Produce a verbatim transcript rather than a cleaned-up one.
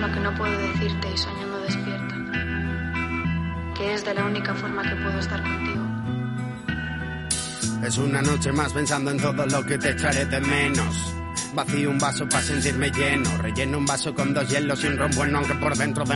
lo que no puedo decirte y soñando despierta, que es de la única forma que puedo estar contigo. Es una noche más pensando en todo lo que te echaré de menos. Vacío un vaso para sentirme lleno, relleno un vaso con dos hielos y un ron bueno, aunque por dentro de